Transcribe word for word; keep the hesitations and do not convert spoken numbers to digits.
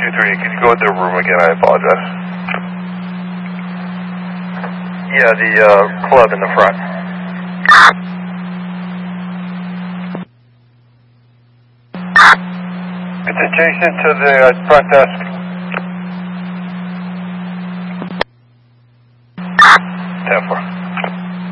two three, could you go into the room again? I apologize. Yeah, the uh, club in the front. It's adjacent to the uh, front desk. ten four.